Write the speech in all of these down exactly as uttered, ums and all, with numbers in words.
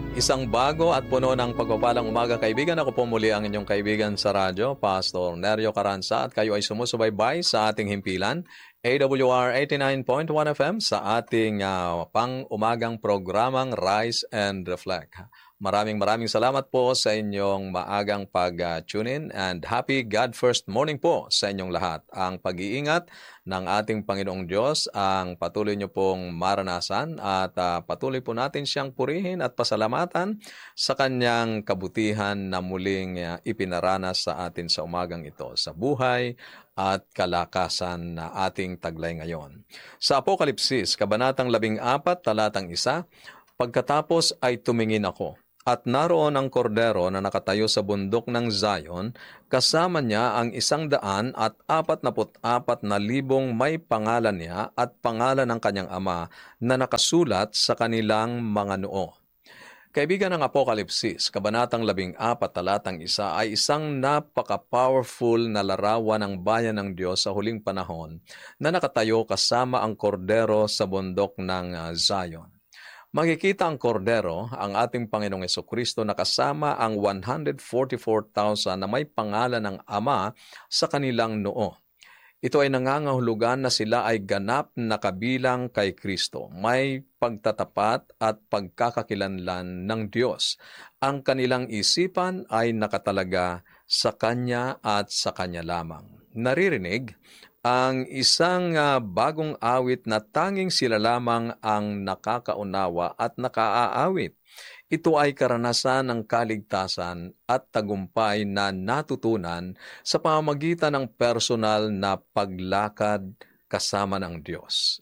Isang bago at puno ng pagpapalang umaga, kaibigan. Ako po muli ang inyong kaibigan sa radyo, Pastor Nerio Caranza, at kayo ay sumusubaybay sa ating himpilan, A W R eighty-nine point one F M, sa ating uh, pang-umagang programang Rise and Reflect. Maraming maraming salamat po sa inyong maagang pag-tune in, and happy God First morning po sa inyong lahat. Ang pag-iingat ng ating Panginoong Diyos ang patuloy niyo pong maranasan, at uh, patuloy po natin siyang purihin at pasalamatan sa kanyang kabutihan na muling uh, ipinaranas sa atin sa umagang ito, sa buhay at kalakasan na ating taglay ngayon. Sa Apokalipsis, Kabanatang labing apat, talatang isa, pagkatapos ay tumingin ako, at naroon ang kordero na nakatayo sa bundok ng Zion, kasama niya ang isang daan at apat naput apat na libong may pangalan niya at pangalan ng kanyang ama na nakasulat sa kanilang mga noo. Kaibigan, ng Apokalipsis, Kabanatang labing apat, talatang isa, ay isang napaka-powerful na larawan ng bayan ng Diyos sa huling panahon na nakatayo kasama ang kordero sa bundok ng uh, Zion. Makikita ang kordero, ang ating Panginoong Jesucristo, na kasama ang one hundred forty-four thousand na may pangalan ng Ama sa kanilang noo. Ito ay nangangahulugan na sila ay ganap na kabilang kay Kristo. May pagtatapat at pagkakakilanlan ng Diyos. Ang kanilang isipan ay nakatalaga sa Kanya at sa Kanya lamang. Naririnig ang isang uh, bagong awit na tanging sila lamang ang nakakaunawa at nakaaawit. Ito ay karanasan ng kaligtasan at tagumpay na natutunan sa pamamagitan ng personal na paglakad kasama ng Diyos.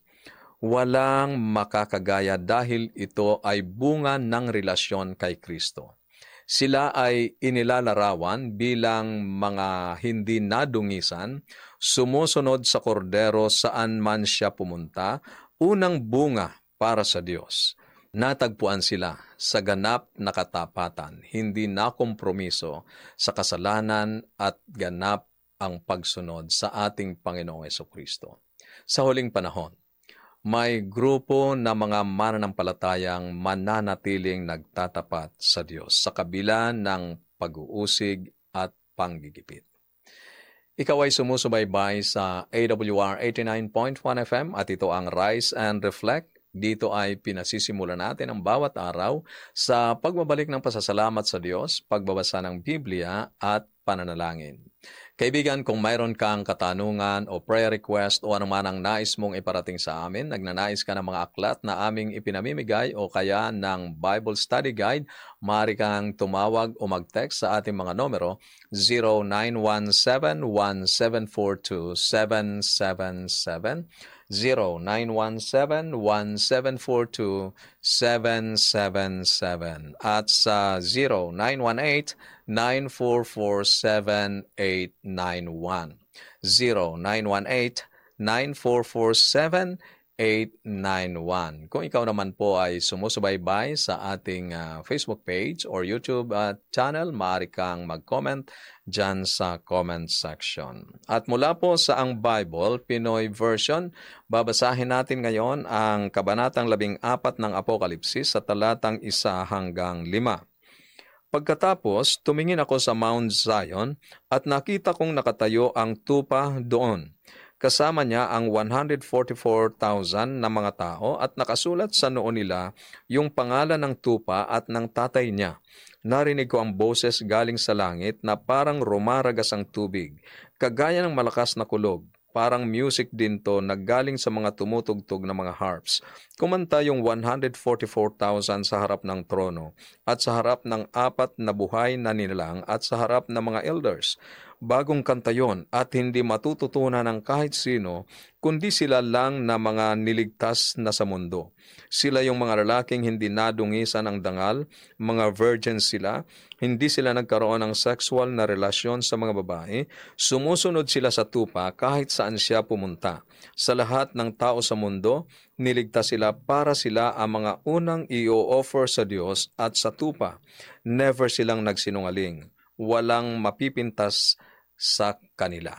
Walang makakagaya dahil ito ay bunga ng relasyon kay Kristo. Sila ay inilalarawan bilang mga hindi nadungisan, sumusunod sa kordero saan man siya pumunta, unang bunga para sa Diyos. Natagpuan sila sa ganap na katapatan, hindi na kompromiso sa kasalanan, at ganap ang pagsunod sa ating Panginoong Jesucristo. Sa huling panahon, may grupo na mga mananampalatayang mananatiling nagtatapat sa Diyos sa kabila ng pag-uusig at panggigipit. Ikaw ay sumusubaybay sa A W R eighty-nine point one F M at ito ang Rise and Reflect. Dito ay pinasisimula natin ang bawat araw sa pagbabalik ng pasasalamat sa Diyos, pagbabasa ng Biblia at pananalangin. Kaibigan, kung mayroon kang katanungan o prayer request o anuman ang nais mong iparating sa amin, nagnanais ka ng mga aklat na aming ipinamimigay o kaya ng Bible Study Guide, maaari kang tumawag o mag-text sa ating mga numero zero nine one seven, one seven four two, seven seven seven, zero nine one seven, one seven four two, seven seven seven, at sa zero nine one eight, nine four four seven, eight nine one, zero nine one eight, nine four four seven, eight nine one. Kung ikaw naman po ay sumusubaybay sa ating uh, Facebook page or YouTube uh, channel, maaari kang mag-comment dyan sa comment section. At mula po sa Ang Bible, Pinoy Version, babasahin natin ngayon ang Kabanatang labing apat ng Apokalipsis sa talatang isa hanggang lima. Pagkatapos, tumingin ako sa Mount Zion at nakita kong nakatayo ang tupa doon. Kasama niya ang one hundred forty-four thousand na mga tao at nakasulat sa noo nila yung pangalan ng tupa at ng tatay niya. Narinig ko ang boses galing sa langit na parang rumaragas ang tubig, kagaya ng malakas na kulog. Parang music din to na galing sa mga tumutugtog na mga harps. Kumanta yung one hundred forty-four thousand sa harap ng trono at sa harap ng apat na buhay na nilalang at sa harap ng mga elders. Bagong kanta yon at hindi matututunan ng kahit sino, kundi sila lang na mga niligtas na sa mundo. Sila yung mga lalaking hindi nadungisan ng dangal, mga virgins sila, hindi sila nagkaroon ng sexual na relasyon sa mga babae, sumusunod sila sa tupa kahit saan siya pumunta. Sa lahat ng tao sa mundo, niligtas sila para sila ang mga unang i-offer sa Diyos at sa tupa. Never silang nagsinungaling. Walang mapipintas sa kanila.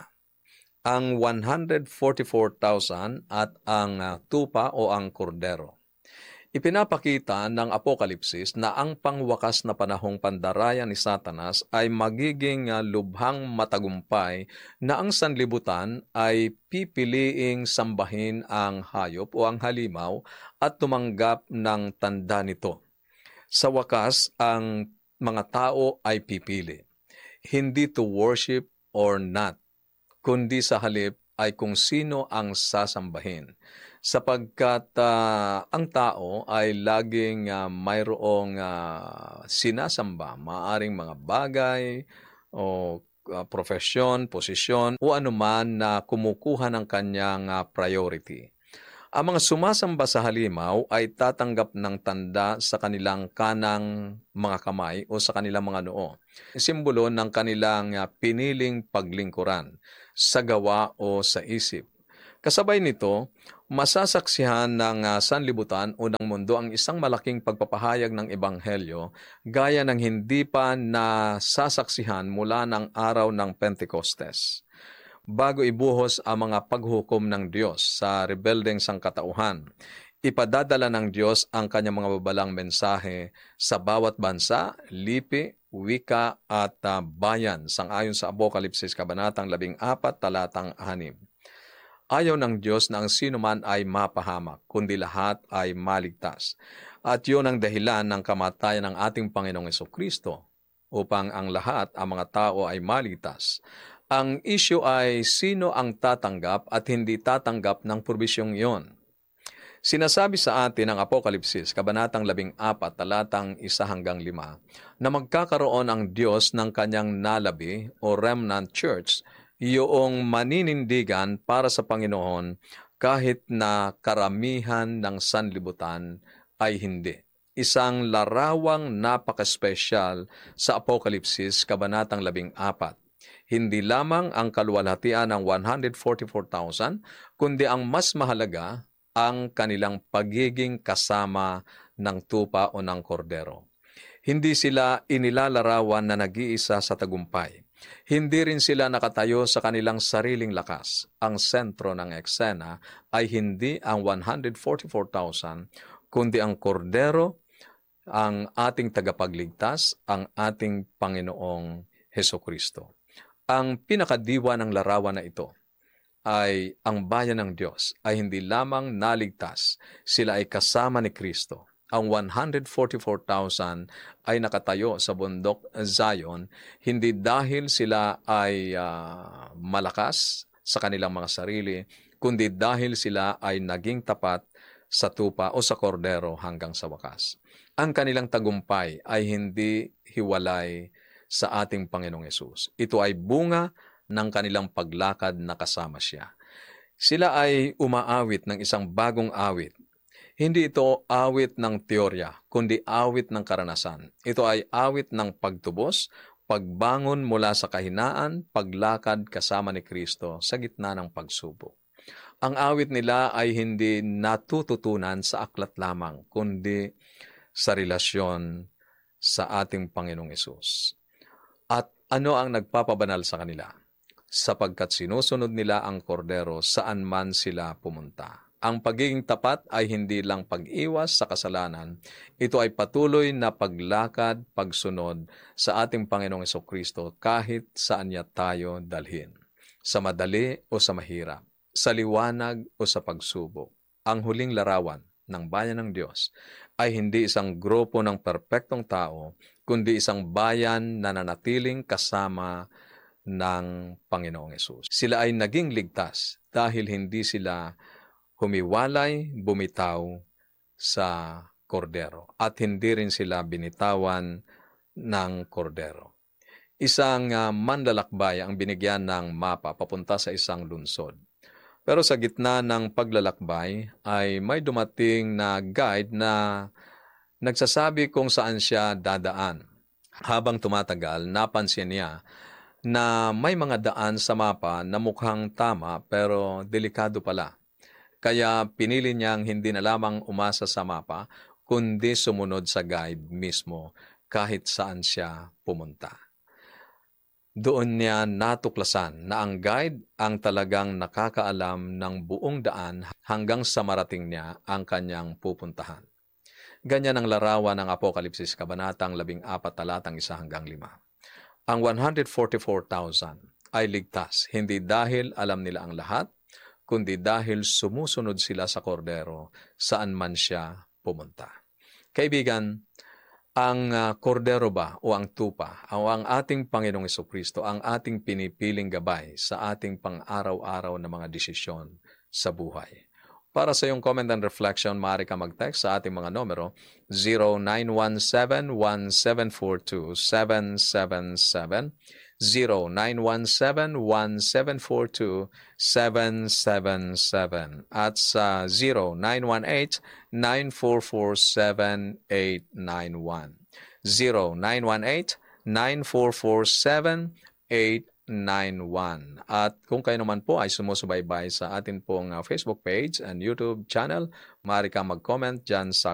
Ang one hundred forty-four thousand at ang uh, tupa o ang kordero. Ipinapakita ng Apokalipsis na ang pangwakas na panahong pandarayan ni Satanas ay magiging ah, lubhang matagumpay na ang sanlibutan ay pipiliing sambahin ang hayop o ang halimaw at tumanggap ng tanda nito. Sa wakas, ang mga tao ay pipili, hindi to worship or not, kundi sa halip ay kung sino ang sasambahin. Sapagkat ah, ang tao ay laging ah, mayroong ah, sinasamba, maaring mga bagay o ah, profesyon, posisyon o anuman na kumukuha ng kanyang ah, priority. Ang mga sumasamba sa halimaw ay tatanggap ng tanda sa kanilang kanang mga kamay o sa kanilang mga noo. Simbolo ng kanilang ah, piniling paglingkuran sa gawa o sa isip. Kasabay nito, masasaksihan ng uh, sanlibutan o ng mundo ang isang malaking pagpapahayag ng Ebanghelyo gaya ng hindi pa nasasaksihan mula ng araw ng Pentecostes. Bago ibuhos ang mga paghukom ng Diyos sa rebeldeng sangkatauhan, ipadadala ng Diyos ang kanyang mga babalang mensahe sa bawat bansa, lipi, wika at uh, bayan sangayon sa Apokalipsis Kabanatang labing apat, talatang anim. Ayaw ng Diyos na ang sino man ay mapahamak, kundi lahat ay maligtas. At yun ang dahilan ng kamatayan ng ating Panginoong Jesucristo, upang ang lahat, ang mga tao ay maligtas. Ang issue ay sino ang tatanggap at hindi tatanggap ng probisyong iyon. Sinasabi sa atin ng Apokalipsis, Kabanatang labing apat, talatang isa hanggang lima, na magkakaroon ang Diyos ng kanyang nalabi o remnant church, yung maninindigan para sa Panginoon kahit na karamihan ng sanlibutan ay hindi. Isang larawang napaka-espesyal sa Apokalipsis, Kabanatang labing apat. Hindi lamang ang kaluwalhatian ng one hundred forty-four thousand, kundi ang mas mahalaga ang kanilang pagiging kasama ng tupa o ng kordero. Hindi sila inilalarawan na nag-iisa sa tagumpay. Hindi rin sila nakatayo sa kanilang sariling lakas. Ang sentro ng eksena ay hindi ang one hundred forty-four thousand, kundi ang kordero, ang ating tagapagligtas, ang ating Panginoong Hesukristo. Ang pinakadiwa ng larawan na ito ay ang bayan ng Diyos ay hindi lamang naligtas, sila ay kasama ni Kristo. Ang one hundred forty-four thousand ay nakatayo sa bundok Zion, hindi dahil sila ay uh, malakas sa kanilang mga sarili, kundi dahil sila ay naging tapat sa tupa o sa kordero hanggang sa wakas. Ang kanilang tagumpay ay hindi hiwalay sa ating Panginoong Yesus. Ito ay bunga ng kanilang paglakad na kasama siya. Sila ay umaawit ng isang bagong awit. Hindi ito awit ng teorya, kundi awit ng karanasan. Ito ay awit ng pagtubos, pagbangon mula sa kahinaan, paglakad kasama ni Kristo sa gitna ng pagsubok. Ang awit nila ay hindi natututunan sa aklat lamang, kundi sa relasyon sa ating Panginoong Yesus. At ano ang nagpapabanal sa kanila? Sapagkat sinusunod nila ang kordero saan man sila pumunta. Ang pagiging tapat ay hindi lang pag-iwas sa kasalanan, ito ay patuloy na paglakad, pagsunod sa ating Panginoong Jesucristo kahit saan niya tayo dalhin. Sa madali o sa mahirap, sa liwanag o sa pagsubok. Ang huling larawan ng bayan ng Diyos ay hindi isang grupo ng perpektong tao, kundi isang bayan na nanatiling kasama ng Panginoong Yesus. Sila ay naging ligtas dahil hindi sila humiwalay, bumitaw sa kordero at hindi rin sila binitawan ng kordero. Isang uh, manlalakbay ang binigyan ng mapa papunta sa isang lungsod. Pero sa gitna ng paglalakbay ay may dumating na guide na nagsasabi kung saan siya dadaan. Habang tumatagal, napansin niya na may mga daan sa mapa na mukhang tama pero delikado pala. Kaya pinili niyang hindi na lamang umasa sa mapa, kundi sumunod sa guide mismo kahit saan siya pumunta. Doon niya natuklasan na ang guide ang talagang nakakaalam ng buong daan hanggang sa marating niya ang kanyang pupuntahan. Ganyan ang larawan ng Apokalipsis, Kabanatang labing apat, talatang isa hanggang lima. Ang one hundred forty-four thousand ay ligtas, hindi dahil alam nila ang lahat, kundi dahil sumusunod sila sa kordero saan man siya pumunta. Kaibigan, ang uh, kordero ba o ang tupa o ang ating Panginoong Jesucristo ang ating pinipiling gabay sa ating pang-araw-araw na mga desisyon sa buhay. Para sa iyong comment and reflection, maaari ka mag-text sa ating mga numero zero nine one seven, one seven four two, seven seven seven, zero nine one seven, one seven four two, seven seven seven at sa zero nine one eight, nine four four seven, eight nine one. zero nine one eight, nine four four seven, eight nine one. At kung kayo naman po ay sumusubaybay sa atin pong uh, Facebook page and YouTube channel, maaari kang mag-comment dyan sa